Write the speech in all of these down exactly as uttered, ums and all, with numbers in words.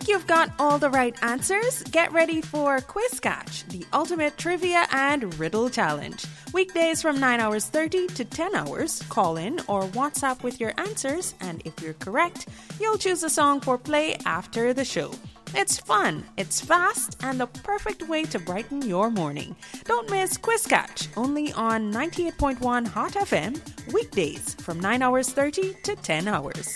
Think you've got all the right answers? Get ready for Quiz Catch, the ultimate trivia and riddle challenge. Weekdays from nine hours thirty to ten hours. Call in or WhatsApp with your answers, and if you're correct, you'll choose a song for play after the show. It's fun, it's fast, and the perfect way to brighten your morning. Don't miss Quiz Catch, only on ninety-eight point one Hot F M, weekdays from nine hours thirty to ten hours.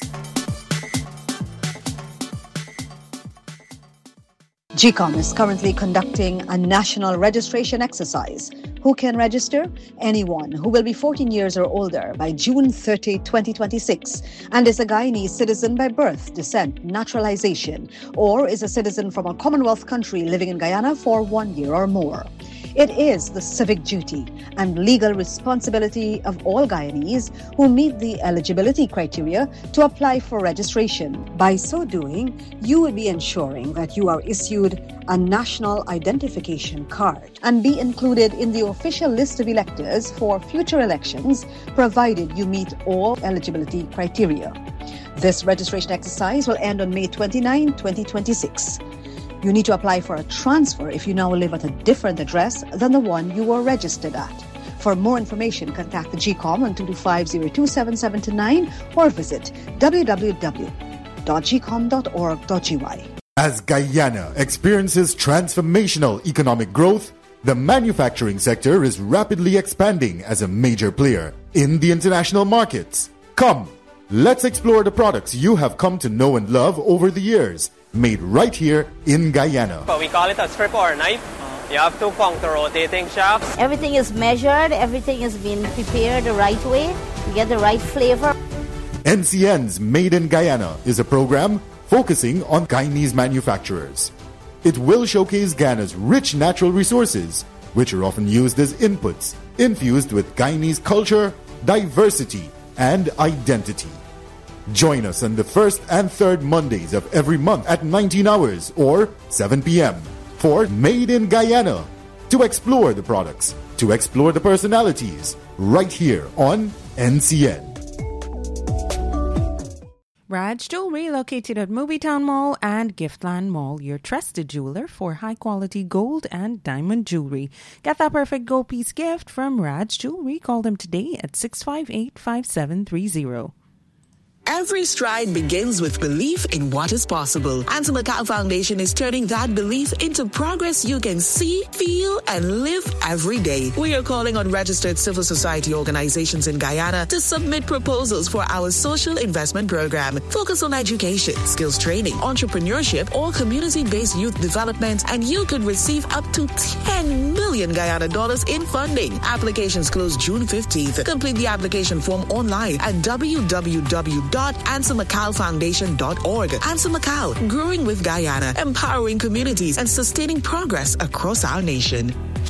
G COM is currently conducting a national registration exercise. Who can register? Anyone who will be fourteen years or older by June thirtieth, twenty twenty-six and is a Guyanese citizen by birth, descent, naturalization, or is a citizen from a Commonwealth country living in Guyana for one year or more. It is the civic duty and legal responsibility of all Guyanese who meet the eligibility criteria to apply for registration. By so doing, you will be ensuring that you are issued a national identification card and be included in the official list of electors for future elections, provided you meet all eligibility criteria. This registration exercise will end on May twenty-ninth, twenty twenty-six. You need to apply for a transfer if you now live at a different address than the one you were registered at. For more information, contact the G COM on two two five, zero two seven seven two nine or visit w w w dot g com dot org dot g y. As Guyana experiences transformational economic growth, the manufacturing sector is rapidly expanding as a major player in the international markets. Come, let's explore the products you have come to know and love over the years, made right here in Guyana. But we call it a strip or a knife. You have two counter-rotating shafts. Everything is measured, everything is being prepared the right way, you get the right flavor. N C N's Made in Guyana is a program focusing on Guyanese manufacturers. It will showcase Guyana's rich natural resources, which are often used as inputs, infused with Guyanese culture, diversity, and identity. Join us on the first and third Mondays of every month at nineteen hours or seven p.m. for Made in Guyana, to explore the products, to explore the personalities, right here on N C N. Raj Jewelry, located at Movietown Mall and Giftland Mall, your trusted jeweler for high-quality gold and diamond jewelry. Get that perfect gold piece gift from Raj Jewelry. Call them today at six five eight, five seven three zero. Every stride begins with belief in what is possible. Anson McCall Foundation is turning that belief into progress you can see, feel, and live every day. We are calling on registered civil society organizations in Guyana to submit proposals for our social investment program. Focus on education, skills training, entrepreneurship, or community-based youth development, and you could receive up to ten million Guyana dollars in funding. Applications close June fifteenth. Complete the application form online at w w w dot anson mccall foundation dot org. Anson McCall, growing with Guyana, empowering communities and sustaining progress across our nation.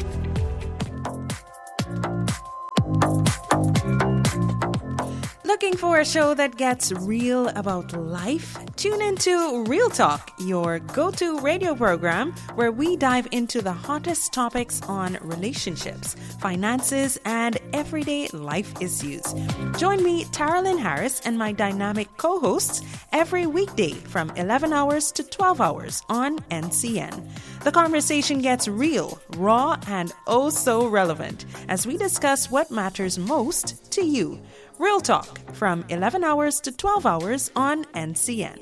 Looking for a show that gets real about life? Tune into Real Talk, your go-to radio program where we dive into the hottest topics on relationships, finances, and everyday life issues. Join me, Taralyn Harris, and my dynamic co-hosts every weekday from eleven hours to twelve hours on N C N. The conversation gets real, raw, and oh so relevant as we discuss what matters most to you. Real Talk from eleven hours to twelve hours on N C N.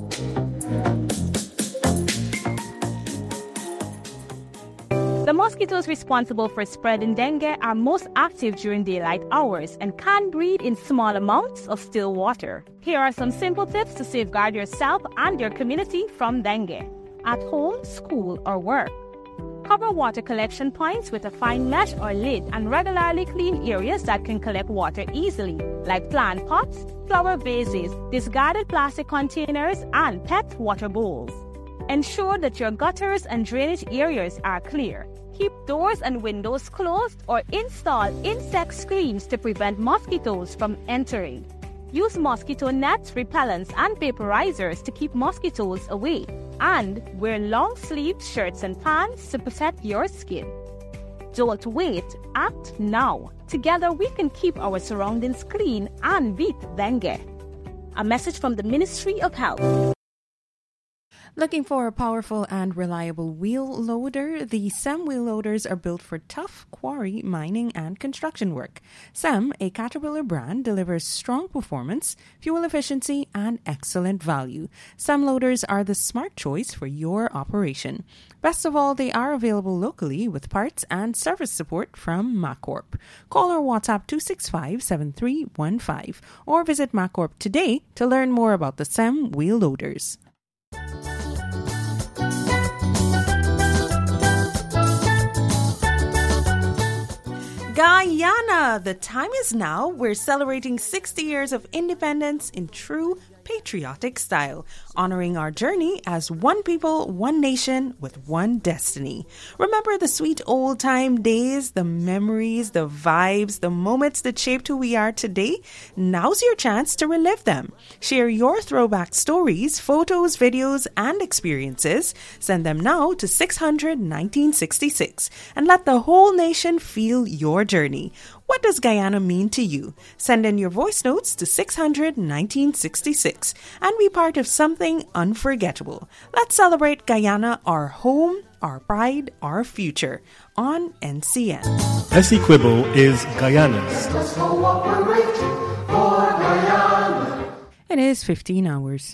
The mosquitoes responsible for spreading dengue are most active during daylight hours and can breed in small amounts of still water. Here are some simple tips to safeguard yourself and your community from dengue. At home, school, or work, cover water collection points with a fine mesh or lid and regularly clean areas that can collect water easily, like plant pots, flower vases, discarded plastic containers, and pet water bowls. Ensure that your gutters and drainage areas are clear. Keep doors and windows closed or install insect screens to prevent mosquitoes from entering. Use mosquito nets, repellents, and vaporizers to keep mosquitoes away. And wear long-sleeved shirts and pants to protect your skin. Don't wait, act now. Together we can keep our surroundings clean and beat dengue. A message from the Ministry of Health. Looking for a powerful and reliable wheel loader? The S E M wheel loaders are built for tough quarry, mining, and construction work. S E M, a Caterpillar brand, delivers strong performance, fuel efficiency, and excellent value. S E M loaders are the smart choice for your operation. Best of all, they are available locally with parts and service support from MacCorp. Call or WhatsApp two six five, seven three one five or visit MacCorp today to learn more about the S E M wheel loaders. Guyana! The time is now. We're celebrating sixty years of independence in true patriotic style, honoring our journey as one people, one nation, with one destiny. Remember the sweet old-time days, the memories, the vibes, the moments that shaped who we are today? Now's your chance to relive them. Share your throwback stories, photos, videos, and experiences. Send them now to six hundred nineteen sixty-six and let the whole nation feel your journey. What does Guyana mean to you? Send in your voice notes to six hundred nineteen sixty-six and be part of something unforgettable. Let's celebrate Guyana, our home, our pride, our future, on N C N. Essequibo is Guyana's. It is fifteen hours.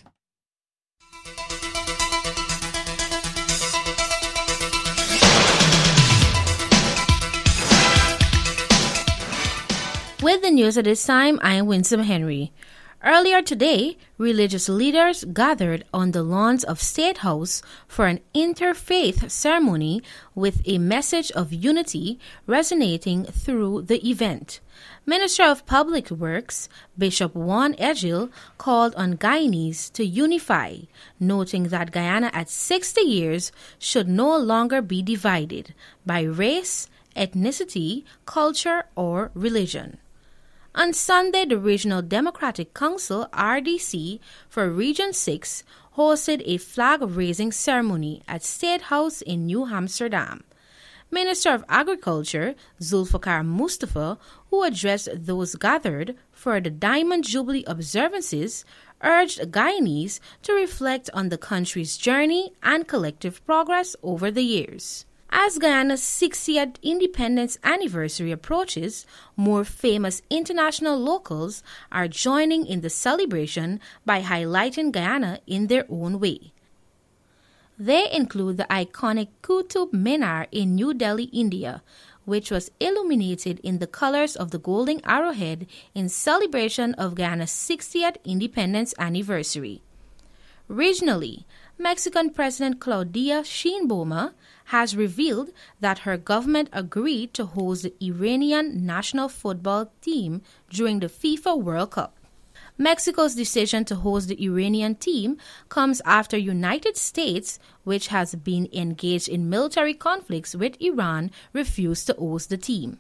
With the news at this time, I am Winsome Henry. Earlier today, religious leaders gathered on the lawns of State House for an interfaith ceremony with a message of unity resonating through the event. Minister of Public Works, Bishop Juan Egil, called on Guyanese to unify, noting that Guyana at sixty years should no longer be divided by race, ethnicity, culture, or religion. On Sunday, the Regional Democratic Council, R D C, for Region six hosted a flag-raising ceremony at State House in New Amsterdam. Minister of Agriculture, Zulfikar Mustafa, who addressed those gathered for the Diamond Jubilee observances, urged Guyanese to reflect on the country's journey and collective progress over the years. As Guyana's sixtieth independence anniversary approaches, more famous international locals are joining in the celebration by highlighting Guyana in their own way. They include the iconic Qutub Minar in New Delhi, India, which was illuminated in the colors of the golden arrowhead in celebration of Guyana's sixtieth independence anniversary. Regionally, Mexican President Claudia Sheinbaum has revealed that her government agreed to host the Iranian national football team during the FIFA World Cup. Mexico's decision to host the Iranian team comes after United States, which has been engaged in military conflicts with Iran, refused to host the team.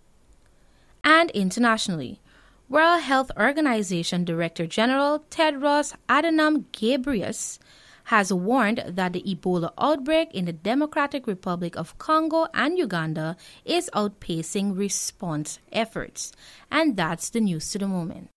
And internationally, World Health Organization Director General Tedros Adhanom Ghebreyesus has warned that the Ebola outbreak in the Democratic Republic of Congo and Uganda is outpacing response efforts. And that's the news to the moment.